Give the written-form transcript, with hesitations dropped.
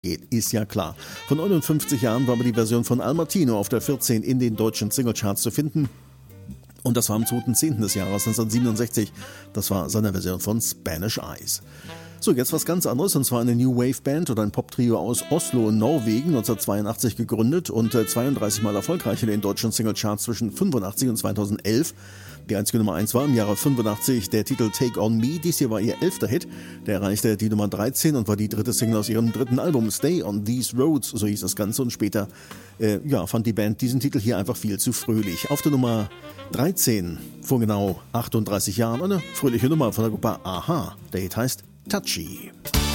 geht, ist ja klar. Vor 59 Jahren war aber die Version von Al Martino auf der 14 in den deutschen Singlecharts zu finden. Und das war am 2.10. des Jahres 1967. Das war seine Version von Spanish Eyes. So, jetzt was ganz anderes, und zwar eine New Wave Band oder ein Pop-Trio aus Oslo in Norwegen, 1982 gegründet und 32 Mal erfolgreich in den deutschen Singlecharts zwischen 85 und 2011. Die einzige Nummer 1 war im Jahre 85 der Titel Take On Me. Dies hier war ihr 11. Hit. Der erreichte die Nummer 13 und war die dritte Single aus ihrem dritten Album Stay On These Roads, so hieß das Ganze. Und später fand die Band diesen Titel hier einfach viel zu fröhlich. Auf der Nummer 13 vor genau 38 Jahren eine fröhliche Nummer von der Gruppe Aha. Der Hit heißt Touchy.